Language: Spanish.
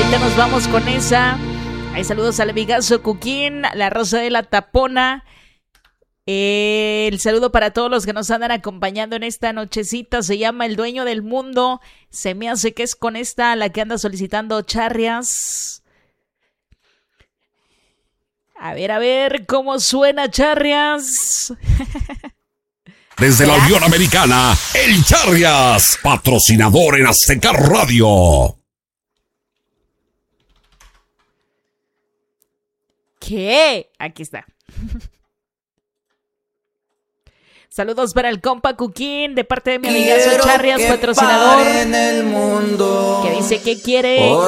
Ahorita nos vamos con esa. Hay saludos al amigazo Cuquín, la Rosa de la Tapona. El saludo para todos los que nos andan acompañando en esta nochecita. Se llama El Dueño del Mundo. Se me hace que es con esta la que anda solicitando Charrias. A ver, ¿cómo suena Charrias? Desde la Unión Americana, el Charrias, patrocinador en Azteca Radio. ¿Qué? Aquí está. Saludos para el compa Cuquín de parte de mi amigazo Charrias, patrocinador. En el mundo, que dice que quiere